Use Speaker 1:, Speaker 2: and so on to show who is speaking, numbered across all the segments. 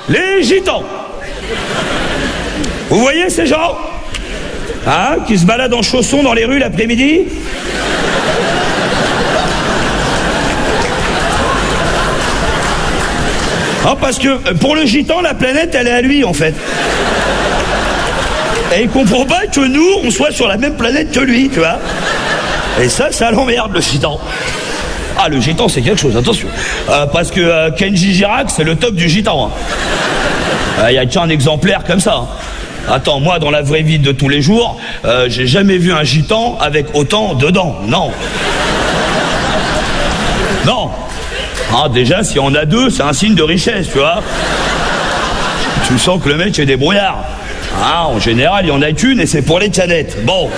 Speaker 1: les gitans. Vous voyez ces gens, hein, qui se baladent en chaussons dans les rues l'après-midi? Oh, parce que pour le gitan, la planète, elle est à lui, en fait. Et il comprend pas que nous, on soit sur la même planète que lui, tu vois. Et ça l'emmerde, le gitan. Ah, le gitan, c'est quelque chose, attention. Parce que Kenji Girac, c'est le top du gitan. Il y a qu'un exemplaire comme ça. Attends, moi, dans la vraie vie de tous les jours, j'ai jamais vu un gitan avec autant de dents. Non. Non. Ah, déjà, si on a deux, c'est un signe de richesse, tu vois. Tu sens que le mec est débrouillard. Ah, en général, il y en a qu'une et c'est pour les cadettes. Bon.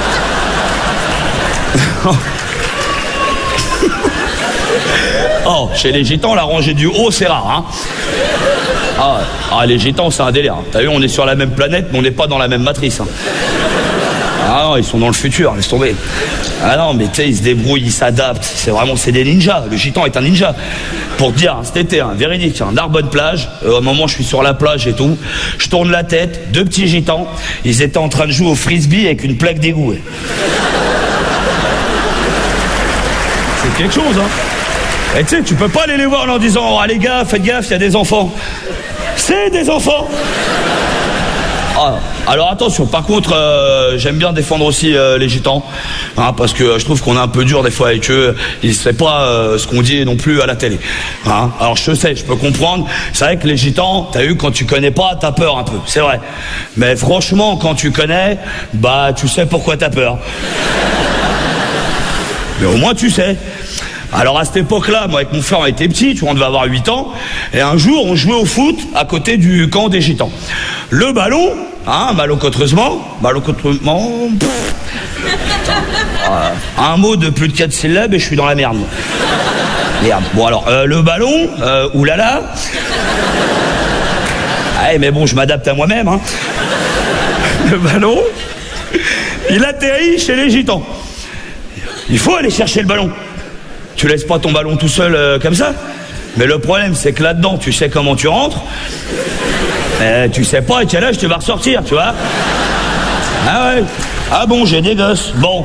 Speaker 1: Oh, chez les gitans, la rangée du haut, c'est rare, hein. Ah, les gitans, c'est un délire. T'as vu, on est sur la même planète, mais on n'est pas dans la même matrice. Hein. Ah non, ils sont dans le futur, laisse tomber. Ah non, mais tu sais, ils se débrouillent, ils s'adaptent. C'est des ninjas. Le gitan est un ninja. Pour te dire, cet été, véridique, Narbonne-Plage. À un moment, je suis sur la plage et tout. Je tourne la tête, deux petits gitans. Ils étaient en train de jouer au frisbee avec une plaque d'égout. C'est quelque chose, hein. Et tu sais, tu peux pas aller les voir en leur disant, oh les gars, faites gaffe, il y a des enfants. C'est des enfants. Ah, alors attention, par contre, j'aime bien défendre aussi les gitans, hein, parce que je trouve qu'on est un peu dur des fois avec eux. Ils ne savent pas ce qu'on dit non plus à la télé. Hein. Alors je sais, je peux comprendre. C'est vrai que les gitans, t'as vu, quand tu connais pas, t'as peur un peu, c'est vrai. Mais franchement, quand tu connais, bah tu sais pourquoi t'as peur. Mais au moins tu sais. Alors à cette époque-là, moi avec mon frère on était petits, tu vois, on devait avoir 8 ans, et un jour on jouait au foot à côté du camp des gitans. Le ballon, malencontreusement, un mot de plus de 4 syllabes et je suis dans la merde. Merde. Bon alors, le ballon, oulala. Ah, mais bon, je m'adapte à moi-même, hein. Le ballon, il atterrit chez les gitans. Il faut aller chercher le ballon. Tu laisses pas ton ballon tout seul comme ça. Mais le problème, c'est que là-dedans, tu sais comment tu rentres. Tu sais pas à quel âge tu vas ressortir, tu vois. Ah ouais. Ah bon, j'ai des gosses. Bon.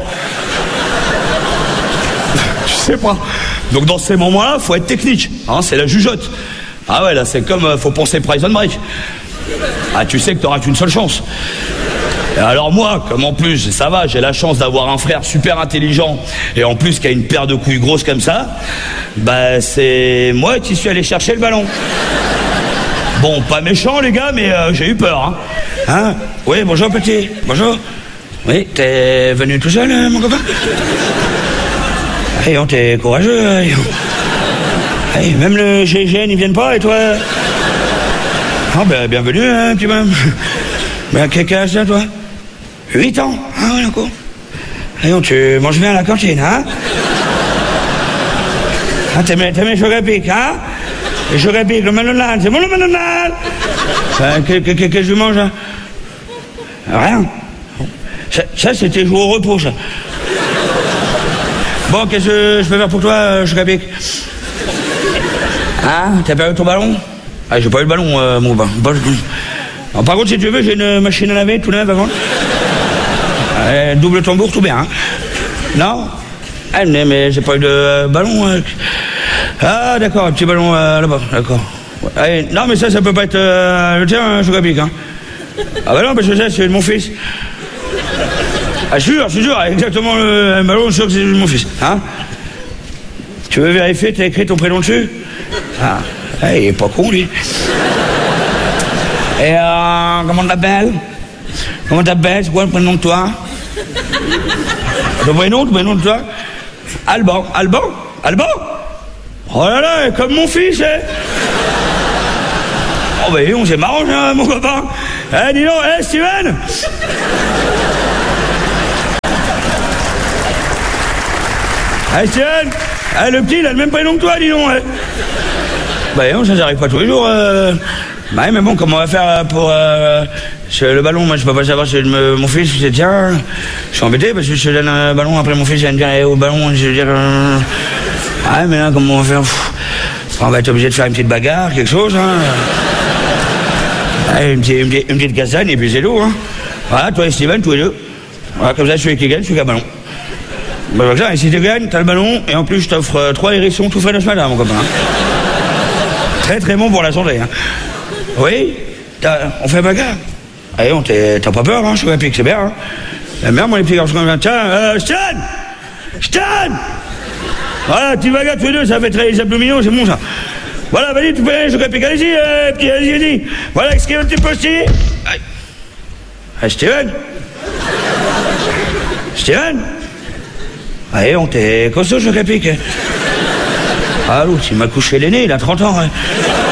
Speaker 1: Tu sais pas. Donc dans ces moments-là, faut être technique. Hein, c'est la jugeote. Ah ouais, là, c'est comme faut penser Prison Break. Ah, tu sais que t'auras qu'une seule chance. Et alors moi, comme en plus, ça va, j'ai la chance d'avoir un frère super intelligent et en plus qui a une paire de couilles grosses comme ça, bah c'est moi qui suis allé chercher le ballon. Bon, pas méchant les gars, mais j'ai eu peur. Hein? Oui, bonjour petit, bonjour. Oui, t'es venu tout seul, mon copain? Hey, t'es courageux. Hey, même le GIGN, ils viennent pas et toi? Ah ben, bienvenue, petit bonhomme. Ben, quel âge t'as, toi? 8 ans. Ah ouais, d'accord. Allez, tu manges bien à la cantine, hein? Ah, t'aimes les chocs à pic, hein? Les chocs à pic, le manonal, c'est bon le manonal? Qu'est-ce que je mange, hein? Rien. Ça, c'était jouer au repos, ça. Bon, qu'est-ce que je peux faire pour toi, chocs à pic? Ah, t'as perdu ton ballon? Ah, j'ai pas eu le ballon, mon copain. Alors, par contre, si tu veux, j'ai une machine à laver tout neuf avant. Double tambour, tout bien. Hein. Non? Ah, mais j'ai pas eu de ballon. Ah, d'accord, un petit ballon là-bas, d'accord. Ouais. Non, mais ça peut pas être le tien, Chocapic. Hein. Ah, bah non, parce que ça, c'est de mon fils. Ah, je suis sûr, exactement le ballon, je suis sûr que c'est de mon fils. Hein? Tu veux vérifier, t'as écrit ton prénom dessus? Ah, il est pas con, lui. Et comment t'appelles? Comment t'appelles? C'est quoi le prénom de toi? Ton prénom de toi? Alban. Oh là là, comme mon fils, hein? Oh bah on c'est marrant, hein, mon copain. Eh, dis donc, Steven? Steven? Le petit, il a le même prénom que toi, dis donc, hein? Bah non, ça n'arrive pas tous les jours. Bah mais bon, comment on va faire pour le ballon? Moi, je peux pas savoir si mon fils, c'est tiens. Je suis embêté parce que je te donne un ballon, après mon fils, il va me dire au ballon, je vais dire. Ah, mais là, comment on va faire? On va être obligé de faire une petite bagarre, quelque chose, hein. Allez, une petite castagne et puis c'est tout, hein. Voilà, toi et Steven, tous les deux. Voilà, comme ça, celui qui gagne, celui qui a le ballon. Bah, comme ça, et si tu gagnes, t'as le ballon, et en plus, je t'offre 3 hérissons tout faits de ce matin, mon copain. Très très bon pour la santé, hein. Oui, on fait bagarre. Allez, t'as pas peur, hein, je suis un pic, c'est bien, hein. La merde, moi, les petits garçons comme ça, tiens, Stan! Voilà, petite bagarre tous les deux, ça fait très les abdominaux, c'est bon, ça. Voilà, vas-y, tu peux aller, je réplique, allez-y, petit, allez-y. Voilà, est-ce qu'il y a un petit postier? Ah, Steven? Allez, on t'est costaud, je réplique. Ah, l'autre, il m'a couché l'aîné, il a 30 ans, hein.